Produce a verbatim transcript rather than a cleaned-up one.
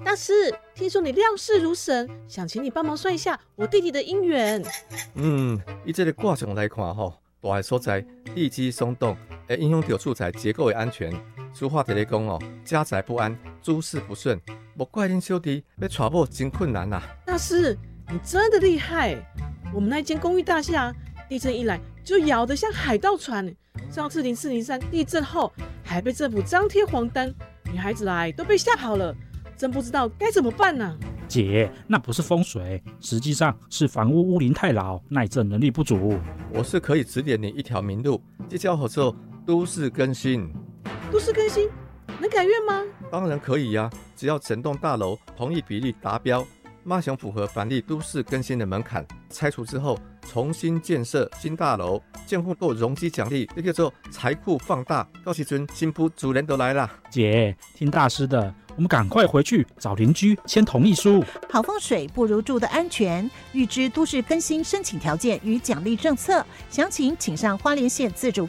大师，听说你料事如神，想请你帮忙算一下我弟弟的姻缘。 嗯，以这个卦象来看吼，大个所在地基松动，会影响到住宅结构的安全。俗话提咧讲哦，家宅不安，诸事不顺，莫怪恁小弟要娶某真困难呐、啊。 大师，你真的厉害！我们那间公寓大厦，地震一来就摇得像海盗船。上次零四零三地震后，还被政府张贴黄单，女孩子来都被吓跑了。真不知道该怎么办呢、啊？ 姐，那不是风水，实际上是房屋屋龄太老，耐震能力不足。 我是可以指点你一条明路，这叫做都市更新。 都市更新能改愿吗？ 当然可以呀、啊，只要整栋大楼同意比例达标，马上符合凡例都市更新的门槛，拆除之后重新建设新大楼，建户够容积奖励，这叫做财库放大。到时阵新妇主人都来了。 姐，听大师的，我们赶快回去找邻居签同意书。 好风水不如住的安全。预知都市更新申请条件与奖励政策，详情请上花莲县自主